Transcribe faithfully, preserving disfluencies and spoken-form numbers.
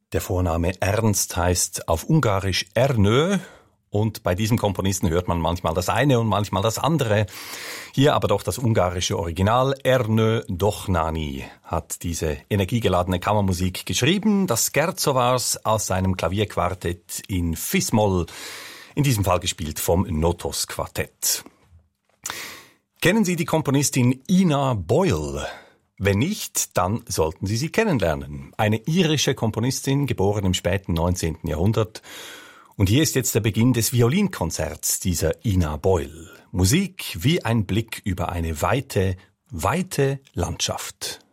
Der Vorname Ernst heißt auf Ungarisch Ernő und bei diesem Komponisten hört man manchmal das eine und manchmal das andere. Hier aber doch das ungarische Original. Ernő Dohnányi hat diese energiegeladene Kammermusik geschrieben. Das Scherzo war's aus seinem Klavierquartett in Fis-Moll, in diesem Fall gespielt vom Notos Quartett. Kennen Sie die Komponistin Ina Boyle? Wenn nicht, dann sollten Sie sie kennenlernen. Eine irische Komponistin, geboren im späten neunzehnten Jahrhundert. Und hier ist jetzt der Beginn des Violinkonzerts dieser Ina Boyle. Musik wie ein Blick über eine weite, weite Landschaft.